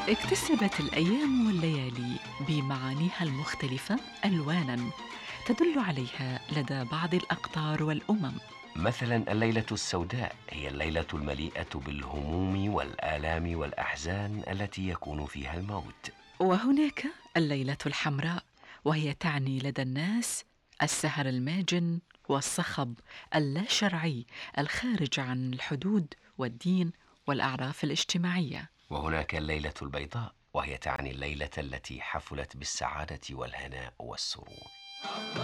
اكتسبت الأيام والليالي بمعانيها المختلفة ألواناً تدل عليها لدى بعض الأقطار والأمم. مثلا الليلة السوداء هي الليلة المليئة بالهموم والآلام والأحزان التي يكون فيها الموت. وهناك الليلة الحمراء، وهي تعني لدى الناس السهر الماجن والصخب اللاشرعي الخارج عن الحدود والدين والأعراف الاجتماعية. وهناك الليلة البيضاء، وهي تعني الليلة التي حفلت بالسعادة والهناء والسرور.